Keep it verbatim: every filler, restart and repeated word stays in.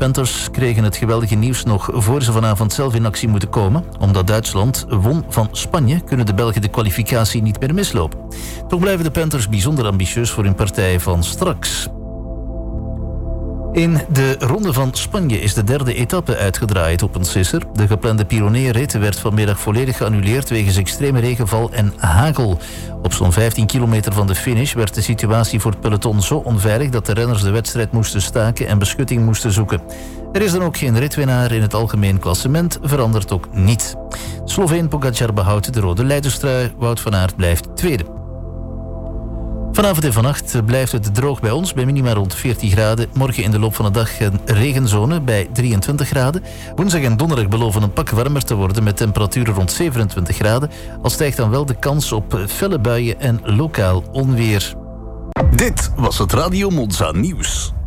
Panthers kregen het geweldige nieuws nog voor ze vanavond zelf in actie moeten komen. Omdat Duitsland won van Spanje, kunnen de Belgen de kwalificatie niet meer mislopen. Toch blijven de Panthers bijzonder ambitieus voor hun partij van straks. In de Ronde van Spanje is de derde etappe uitgedraaid op een sisser. De geplande Pyrenee-rit werd vanmiddag volledig geannuleerd wegens extreme regenval en hagel. Op zo'n vijftien kilometer van de finish werd de situatie voor het peloton zo onveilig dat de renners de wedstrijd moesten staken en beschutting moesten zoeken. Er is dan ook geen ritwinnaar in het algemeen klassement, verandert ook niet. Sloveen Pogačar behoudt de rode leiderstrui, Wout van Aert blijft tweede. Vanavond en vannacht blijft het droog bij ons, bij minima rond veertien graden. Morgen in de loop van de dag een regenzone bij drieëntwintig graden. Woensdag en donderdag beloven een pak warmer te worden met temperaturen rond zevenentwintig graden. Al stijgt dan wel de kans op felle buien en lokaal onweer. Dit was het Radio Monza nieuws.